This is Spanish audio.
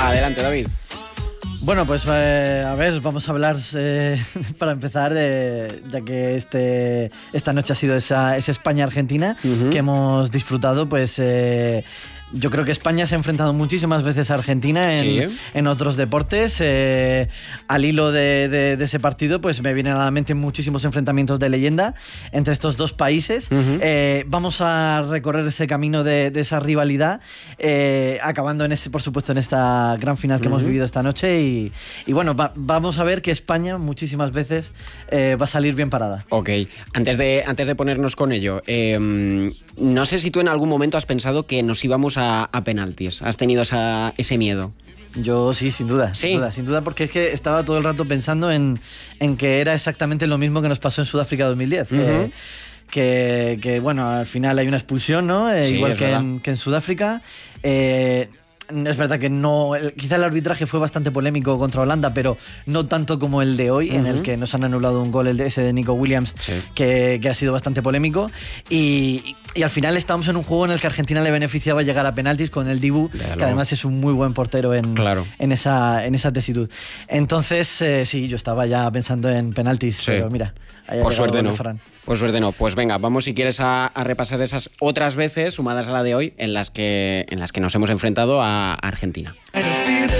Adelante, David. Bueno, pues a ver, vamos a hablar para empezar, ya que esta noche ha sido esa España-Argentina que hemos disfrutado, pues yo creo que España se ha enfrentado muchísimas veces a Argentina en otros deportes. Al hilo de ese partido, pues me vienen a la mente muchísimos enfrentamientos de leyenda entre estos dos países. Vamos a recorrer ese camino de esa rivalidad, acabando por supuesto, en esta gran final que hemos vivido esta noche. Y bueno, vamos a ver que España muchísimas veces va a salir bien parada. Ok, antes de ponernos con ello, no sé si tú en algún momento has pensado que nos íbamos a penaltis. ¿Has tenido ese miedo? Yo sí, sin duda, sin duda, porque es que estaba todo el rato pensando en que era exactamente lo mismo que nos pasó en Sudáfrica 2010. Que bueno, al final hay una expulsión, ¿no? Sí, igual que en Sudáfrica. Es verdad que quizá el arbitraje fue bastante polémico contra Holanda, pero no tanto como el de hoy, en el que nos han anulado un gol, ese de Nico Williams, que ha sido bastante polémico. Y al final estamos en un juego en el que a Argentina le beneficiaba llegar a penaltis con el Dibu, que además es un muy buen portero en esa tesitud. Entonces, sí, yo estaba ya pensando en penaltis, pero mira, por suerte no. Por suerte no. Pues venga, vamos si quieres a repasar esas otras veces, sumadas a la de hoy, en las que nos hemos enfrentado a Argentina.